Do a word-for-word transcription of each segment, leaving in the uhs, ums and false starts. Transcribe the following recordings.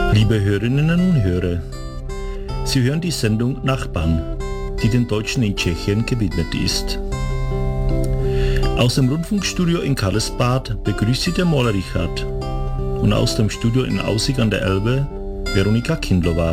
Liebe Hörerinnen und Hörer, Sie hören die Sendung Nachbarn, die den Deutschen in Tschechien gewidmet ist. Aus dem Rundfunkstudio in Karlsbad begrüßt Sie der Maler Richard und aus dem Studio in Aussig an der Elbe Veronika Kindlová.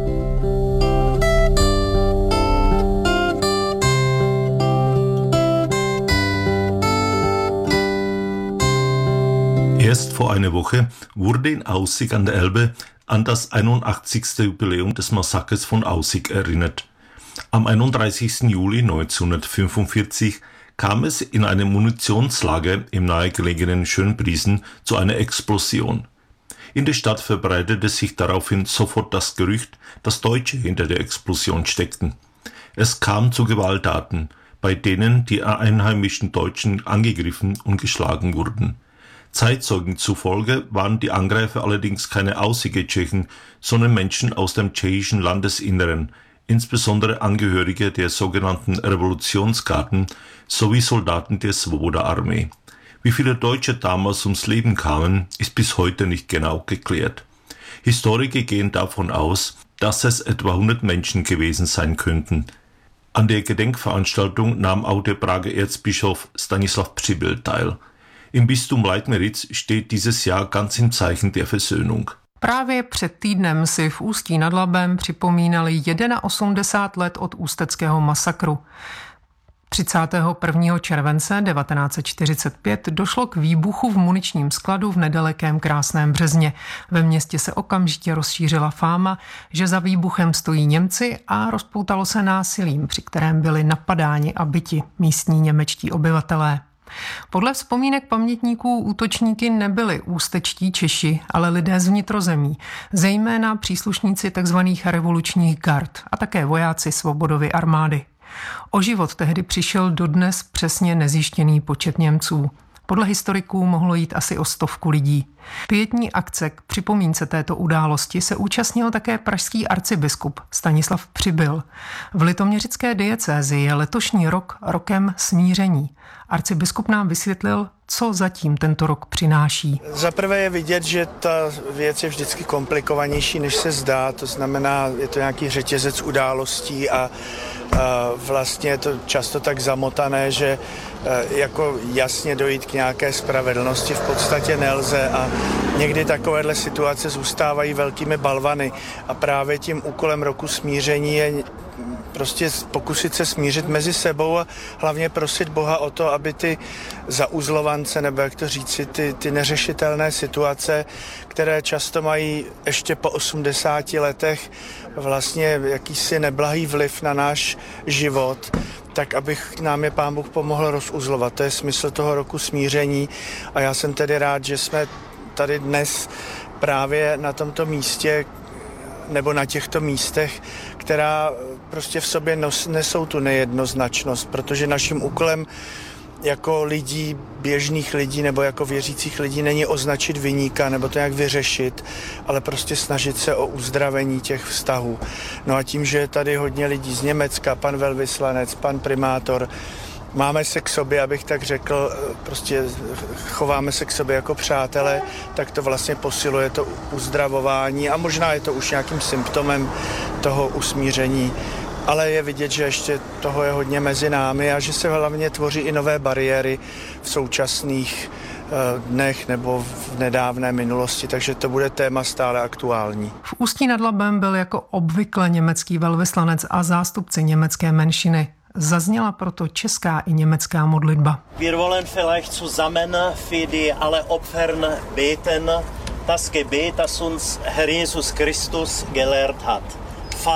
Erst vor einer Woche wurde in Aussig an der Elbe an das einundachtzigste Jubiläum des Massakers von Aussig erinnert. Am einunddreißigsten Juli neunzehnhundertfünfundvierzig kam es in einem Munitionslager im nahegelegenen Schönbriesen zu einer Explosion. In der Stadt verbreitete sich daraufhin sofort das Gerücht, dass Deutsche hinter der Explosion steckten. Es kam zu Gewalttaten, bei denen die einheimischen Deutschen angegriffen und geschlagen wurden. Zeitzeugen zufolge waren die Angreifer allerdings keine Aussiger Tschechen, sondern Menschen aus dem tschechischen Landesinneren, insbesondere Angehörige der sogenannten Revolutionsgarden sowie Soldaten der Svoboda-Armee. Wie viele Deutsche damals ums Leben kamen, ist bis heute nicht genau geklärt. Historiker gehen davon aus, dass es etwa hundert Menschen gewesen sein könnten. An der Gedenkveranstaltung nahm auch der Prager Erzbischof Stanislav Přibyl teil. Im Bistum Leitmeritz steht dieses Jahr ganz im Zeichen der Versöhnung. Právě před týdnem si v Ústí nad Labem připomínali osmdesát jedna let od ústeckého masakru. třicátého prvního července devatenáct set čtyřicet pět došlo k výbuchu v muničním skladu v nedalekém Krásném Březně. Ve městě se okamžitě rozšířila fáma, že za výbuchem stojí Němci a rozpoutalo se násilím, při kterém byli napadáni a byti místní němečtí obyvatelé. Podle vzpomínek pamětníků útočníky nebyli ústečtí Češi, ale lidé z vnitrozemí, zejména příslušníci tzv. Revolučních gard a také vojáci Svobodovy armády. O život tehdy přišel dodnes přesně nezjištěný počet Němců. Podle historiků mohlo jít asi o stovku lidí. Pietní akce k připomínce této události se účastnil také pražský arcibiskup Stanislav Přibyl. V litoměřické diecézi je letošní rok rokem smíření. Arcibiskup nám vysvětlil, co zatím tento rok přináší. Za prvé je vidět, že ta věc je vždycky komplikovanější, než se zdá. To znamená, je to nějaký řetězec událostí a, a vlastně je to často tak zamotané, že jako jasně dojít k nějaké spravedlnosti v podstatě nelze a někdy takovéhle situace zůstávají velkými balvany a právě tím úkolem roku smíření je prostě pokusit se smířit mezi sebou a hlavně prosit Boha o to, aby ty zauzlovance, nebo jak to říci, ty, ty neřešitelné situace, které často mají ještě po osmdesáti letech vlastně jakýsi neblahý vliv na náš život, tak abych nám je Pán Bůh pomohl rozuzlovat. To je smysl toho roku smíření a já jsem tedy rád, že jsme tady dnes právě na tomto místě nebo na těchto místech, která prostě v sobě nos, nesou tu nejednoznačnost, protože naším úkolem jako lidí, běžných lidí nebo jako věřících lidí není označit viníka nebo to nějak vyřešit, ale prostě snažit se o uzdravení těch vztahů. No a tím, že je tady hodně lidí z Německa, pan velvyslanec, pan primátor, máme se k sobě, abych tak řekl, prostě chováme se k sobě jako přátelé, tak to vlastně posiluje to uzdravování a možná je to už nějakým symptomem toho usmíření. Ale je vidět, že ještě toho je hodně mezi námi a že se hlavně tvoří i nové bariéry v současných dnech nebo v nedávné minulosti, takže to bude téma stále aktuální. V Ústí nad Labem byl jako obvykle německý velvyslanec a zástupci německé menšiny. Zazněla proto česká i německá modlitba. Wir wollen vielleicht zusammen für die alle Opfern beten, das Gebet, das uns Herr Jesus Christus gelehrt hat.